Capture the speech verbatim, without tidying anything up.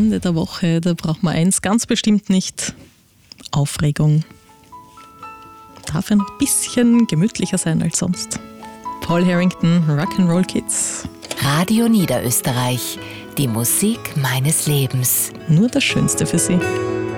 Ende der Woche, da braucht man eins ganz bestimmt nicht: Aufregung. Darf ja noch ein bisschen gemütlicher sein als sonst. Paul Harrington, Rock'n'Roll Kids. Radio Niederösterreich, die Musik meines Lebens. Nur das Schönste für Sie.